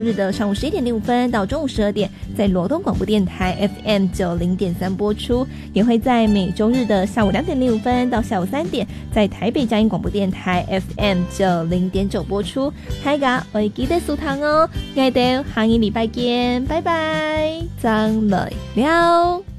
日的上午11点05分到中午12点，在罗东广播电台 FM90.3 播出，也会在每周日的下午2点05分到下午3點，在台北佳音廣播電台 FM90.9 播出。大家我會記得收聽哦，我哋下個禮拜見，拜拜，再來了。